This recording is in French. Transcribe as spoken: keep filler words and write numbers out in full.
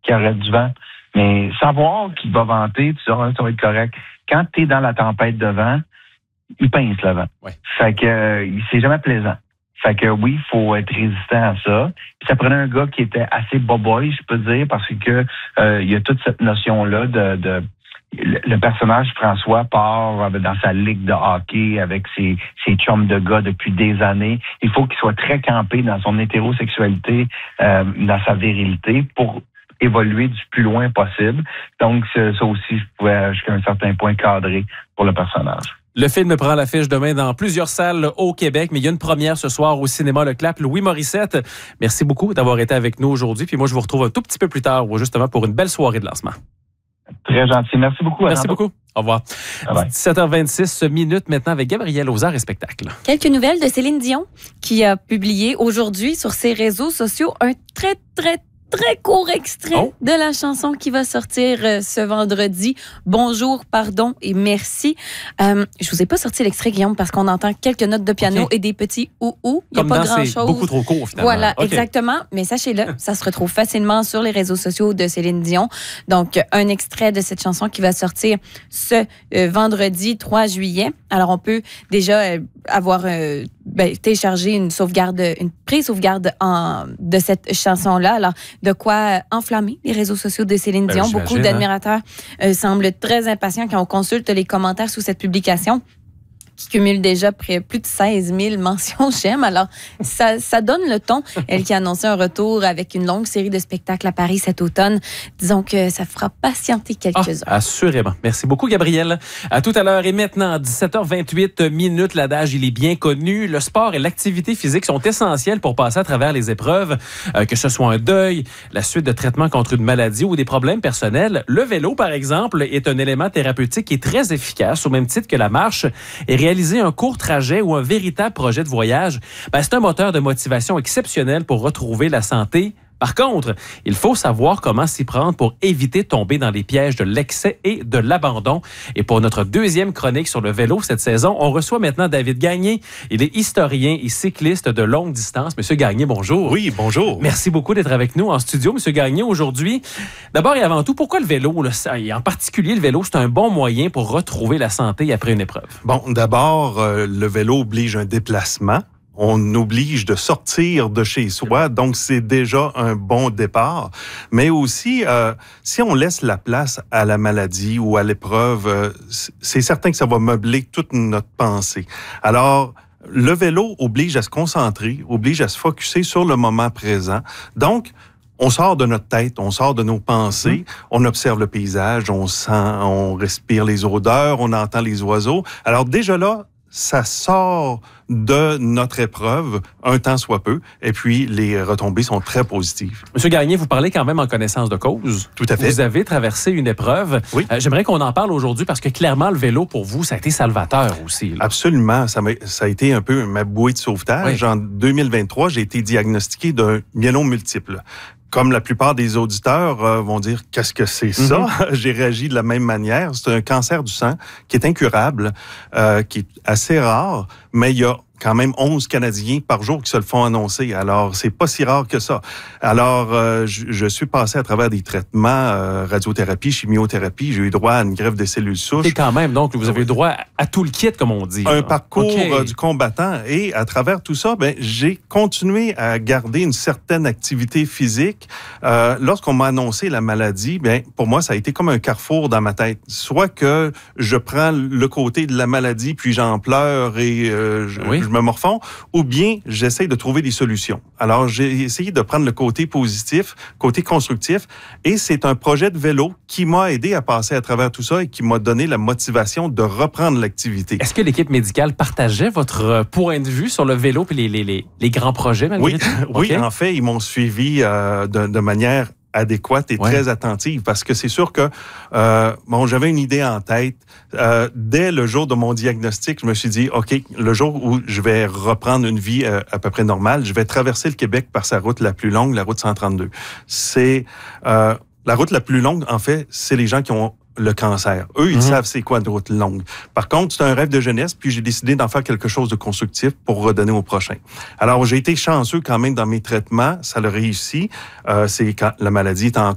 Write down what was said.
qu'il y aurait du vent. Mais savoir qu'il va venter, tu sauras, ça va être correct. Quand tu es dans la tempête de vent, il pince le vent. Ouais. Fait que euh, c'est jamais plaisant. Fait que oui, il faut être résistant à ça. Puis ça prenait un gars qui était assez boboy, je peux dire, parce que euh, il y a toute cette notion-là de, de le, le personnage François part dans sa ligue de hockey avec ses, ses chums de gars depuis des années. Il faut qu'il soit très campé dans son hétérosexualité, euh, dans sa virilité pour évoluer du plus loin possible. Donc, ça aussi, je pouvais jusqu'à un certain point cadrer pour le personnage. Le film prend l'affiche demain dans plusieurs salles au Québec, mais il y a une première ce soir au cinéma Le Clap. Louis Morissette, merci beaucoup d'avoir été avec nous aujourd'hui. Puis moi, je vous retrouve un tout petit peu plus tard, justement, pour une belle soirée de lancement. Très gentil. Merci beaucoup. Merci beaucoup. Au revoir. dix-sept heures vingt-six minutes maintenant avec Gabrielle aux arts et spectacles. Quelques nouvelles de Céline Dion qui a publié aujourd'hui sur ses réseaux sociaux un très, très, très court extrait oh. de la chanson qui va sortir euh, ce vendredi. Bonjour, pardon et merci. Euh, je vous ai pas sorti l'extrait, Guillaume, parce qu'on entend quelques notes de piano okay. et des petits ou-ou. Il n'y a Comme pas dans, grand-chose. C'est beaucoup trop court, finalement. Voilà, okay. exactement. Mais sachez-le, ça se retrouve facilement sur les réseaux sociaux de Céline Dion. Donc, un extrait de cette chanson qui va sortir ce euh, vendredi trois juillet. Alors, on peut déjà euh, avoir euh, ben, téléchargé une sauvegarde, une pré-sauvegarde en, de cette chanson-là. Alors, de quoi enflammer les réseaux sociaux de Céline Dion. Ben, beaucoup d'admirateurs hein? euh, semblent très impatients quand on consulte les commentaires sous cette publication, qui cumule déjà près plus de seize mille mentions j'aime. Alors, ça, ça donne le ton. Elle qui a annoncé un retour avec une longue série de spectacles à Paris cet automne. Disons que ça fera patienter quelques ah, heures. Assurément. Merci beaucoup, Gabrielle. À tout à l'heure. Et maintenant, dix-sept heures vingt-huit minutes, l'adage, il est bien connu. Le sport et l'activité physique sont essentiels pour passer à travers les épreuves, euh, que ce soit un deuil, la suite de traitement contre une maladie ou des problèmes personnels. Le vélo, par exemple, est un élément thérapeutique qui est très efficace, au même titre que la marche. Et réaliser un court trajet ou un véritable projet de voyage, ben, c'est un moteur de motivation exceptionnel pour retrouver la santé. Par contre, il faut savoir comment s'y prendre pour éviter de tomber dans les pièges de l'excès et de l'abandon. Et pour notre deuxième chronique sur le vélo cette saison, on reçoit maintenant David Gagné. Il est historien et cycliste de longue distance. Monsieur Gagné, bonjour. Oui, bonjour. Merci beaucoup d'être avec nous en studio, Monsieur Gagné, aujourd'hui. D'abord et avant tout, pourquoi le vélo, là, et en particulier le vélo, c'est un bon moyen pour retrouver la santé après une épreuve? Bon, d'abord, euh, le vélo oblige un déplacement. On oblige de sortir de chez soi, donc c'est déjà un bon départ. Mais aussi, euh, si on laisse la place à la maladie ou à l'épreuve, euh, c'est certain que ça va meubler toute notre pensée. Alors, le vélo oblige à se concentrer, oblige à se focusser sur le moment présent. Donc, on sort de notre tête, on sort de nos pensées, mmh. on observe le paysage, on sent, on respire les odeurs, on entend les oiseaux. Alors déjà là, ça sort de notre épreuve, un temps soit peu, et puis les retombées sont très positives. Monsieur Gagné, vous parlez quand même en connaissance de cause. Tout à fait. Vous avez traversé une épreuve. Oui. Euh, j'aimerais qu'on en parle aujourd'hui parce que clairement, le vélo, pour vous, ça a été salvateur aussi. Là. Absolument. Ça, m'a, ça a été un peu ma bouée de sauvetage. Oui. En deux mille vingt-trois, j'ai été diagnostiqué d'un myélome multiple. Comme la plupart des auditeurs euh, vont dire « Qu'est-ce que c'est ça? Mm-hmm. » J'ai réagi de la même manière. C'est un cancer du sang qui est incurable, euh, qui est assez rare, mais il y a quand même onze Canadiens par jour qui se le font annoncer. Alors, c'est pas si rare que ça. Alors, euh, je, je suis passé à travers des traitements, euh, radiothérapie, chimiothérapie. J'ai eu droit à une greffe des cellules souches. Et quand même, donc, vous avez eu droit à tout le kit, comme on dit. Un là. parcours okay. euh, du combattant. Et à travers tout ça, ben, j'ai continué à garder une certaine activité physique. Euh, lorsqu'on m'a annoncé la maladie, ben, pour moi, ça a été comme un carrefour dans ma tête. Soit que je prends le côté de la maladie, puis j'en pleure et euh, je, oui. je me morfonds, ou bien j'essaie de trouver des solutions. Alors, j'ai essayé de prendre le côté positif, côté constructif, et c'est un projet de vélo qui m'a aidé à passer à travers tout ça et qui m'a donné la motivation de reprendre l'activité. Est-ce que l'équipe médicale partageait votre point de vue sur le vélo et les, les, les, les grands projets, malgré oui, tout? Oui, okay. en fait, ils m'ont suivi euh, de, de manière adéquate et ouais. très attentive, parce que c'est sûr que euh, bon, j'avais une idée en tête. Euh, dès le jour de mon diagnostic, je me suis dit, OK, le jour où je vais reprendre une vie euh, à peu près normale, je vais traverser le Québec par sa route la plus longue, la route cent trente-deux. C'est euh, la route la plus longue, en fait, c'est les gens qui ont le cancer. Eux, ils mm-hmm. savent c'est quoi une route longue. Par contre, c'est un rêve de jeunesse, puis j'ai décidé d'en faire quelque chose de constructif pour redonner au prochain. Alors, j'ai été chanceux quand même dans mes traitements. Ça l'a réussi. Euh, c'est quand la maladie est en